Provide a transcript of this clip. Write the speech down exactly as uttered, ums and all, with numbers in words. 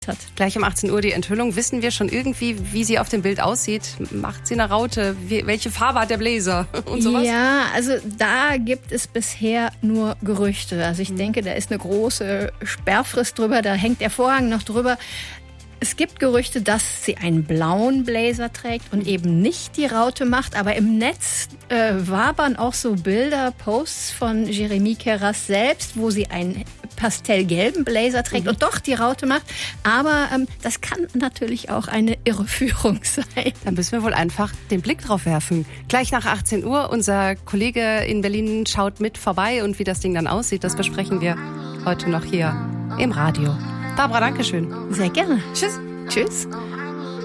hat. Gleich um achtzehn Uhr die Enthüllung. Wissen wir schon irgendwie, wie sie auf dem Bild aussieht? Macht sie eine Raute? Wie, welche Farbe hat der Blazer? Und sowas? Ja, also da gibt es bisher nur Gerüchte. Also ich denke, da ist eine große Sperrfrist drüber, da hängt der Vorhang noch drüber. Es gibt Gerüchte, dass sie einen blauen Blazer trägt und eben nicht die Raute macht. Aber im Netz äh, wabern auch so Bilder, Posts von Jeremy Keras selbst, wo sie einen pastellgelben Blazer trägt mhm. und doch die Raute macht. Aber ähm, das kann natürlich auch eine Irreführung sein. Dann müssen wir wohl einfach den Blick drauf werfen. Gleich nach achtzehn Uhr, unser Kollege in Berlin schaut mit vorbei. Und wie das Ding dann aussieht, das besprechen wir heute noch hier im Radio. Barbara, danke schön. Sehr gerne. Tschüss. Tschüss.